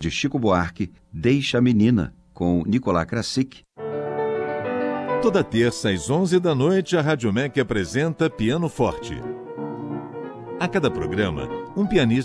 de Chico Buarque, Deixa a Menina, com Nicolás Krasik. Toda terça às 11 da noite, a Rádio MEC apresenta Piano Forte. A cada programa, um pianista